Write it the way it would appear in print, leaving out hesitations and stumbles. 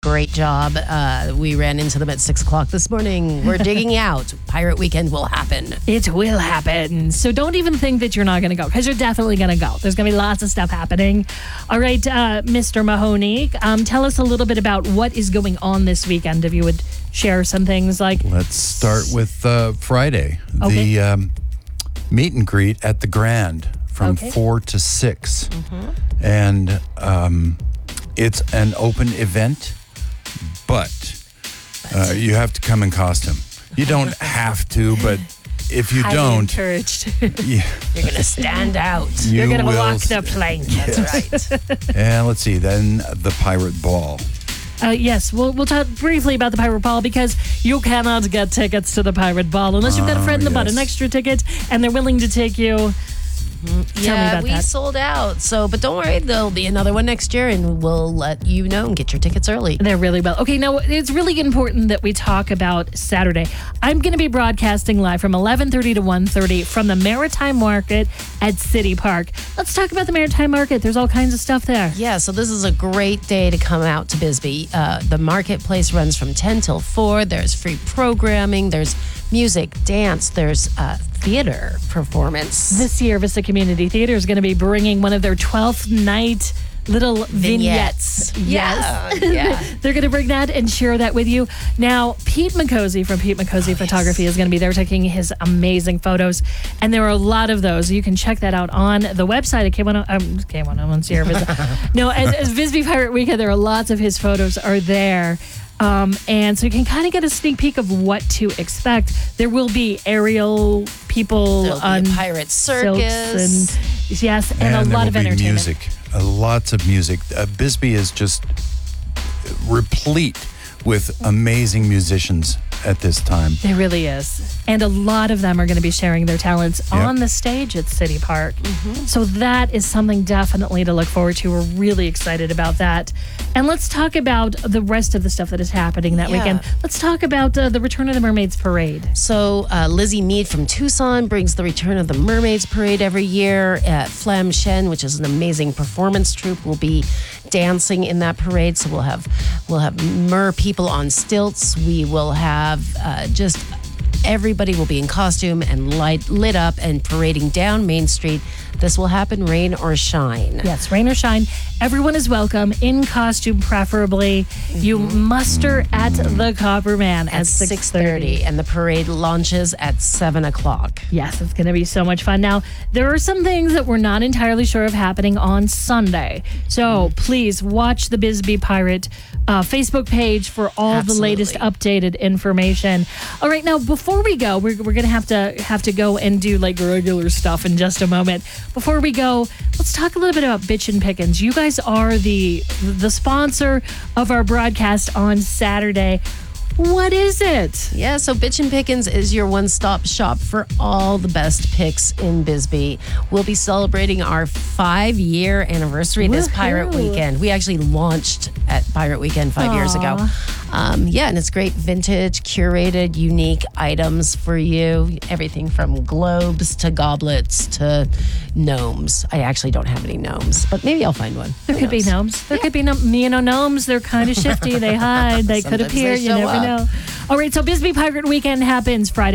great job. We ran into them at 6 o'clock this morning. We're digging out. Pirate Weekend will happen. It will happen. So don't even think that you're not going to go, because you're definitely going to go. There's going to be lots of stuff happening. All right, Mr. Mahoney, tell us a little bit about what is going on this weekend, if you would share some things like... Let's start with Friday. Okay. The meet and greet at the Grand from 4 to 6. And it's an open event, but you have to come in costume. You don't have to, but if you Highly don't... encouraged. Yeah, You're going to stand out. You're going to will walk the plank. That's right. And let's see, then the Pirate Ball. Yes, we'll talk briefly about the Pirate Ball, because you cannot get tickets to the Pirate Ball unless you've got a friend that bought an extra ticket and they're willing to take you. Tell me about we that. sold out. So, but don't worry, there'll be another one next year, and we'll let you know and get your tickets early. They're really well. Okay, now it's really important that we talk about Saturday. I'm going to be broadcasting live from 11:30 to 1:30 from the Maritime Market at City Park. Let's talk about the Maritime Market. There's all kinds of stuff there. Yeah, so this is a great day to come out to Bisbee. The marketplace runs from 10 till 4. There's free programming. There's music, dance. There's theater performance. This year, Vista Community Theater is going to be bringing one of their 12th night little vignettes. Yes. Yeah. They're going to bring that and share that with you. Now, Pete McCosey from Pete McCosey Photography is going to be there taking his amazing photos. And there are a lot of those. You can check that out on the website at K101 Sierra Vista. No, as Bisbee Pirate Weekend, there are lots of his photos are there. And so you can kind of get a sneak peek of what to expect. There will be aerial people There'll on be a pirate circus. And a lot of there will be entertainment. music, lots of music. Bisbee is just replete with amazing musicians at this time. There really is. And a lot of them are going to be sharing their talents on the stage at City Park. So that is something definitely to look forward to. We're really excited about that. And let's talk about the rest of the stuff that is happening that weekend. Let's talk about the Return of the Mermaids Parade. So Lizzie Mead from Tucson brings the Return of the Mermaids Parade every year. Flam Shen, which is an amazing performance troupe, will be dancing in that parade. So we'll have mer people on stilts. We will have just everybody will be in costume and lit up and parading down Main Street. This will happen rain or shine. Yes, rain or shine. Everyone is welcome, in costume preferably. You muster at the Copper Man at 6:30. And the parade launches at 7 o'clock. Yes, it's going to be so much fun. Now, there are some things that we're not entirely sure of happening on Sunday. So please watch the Bisbee Pirate Facebook page for all the latest updated information. All right, now before we go, we're going to have to go and do like regular stuff in just a moment. Before we go, let's talk a little bit about Bitchin' Pickens. You guys are the sponsor of our broadcast on Saturday. What is it? Yeah, so Bitchin' Pickens is your one-stop shop for all the best picks in Bisbee. We'll be celebrating our 5-year anniversary this Pirate Weekend. We actually launched at Pirate Weekend 5 years ago. And it's great vintage, curated, unique items for you. Everything from globes to goblets to gnomes. I actually don't have any gnomes, but maybe I'll find one. There could be gnomes. There could be gnomes. They're kind of shifty. They hide. They could Sometimes appear. they You show never up. know. All right, so Bisbee Pirate Weekend happens Friday.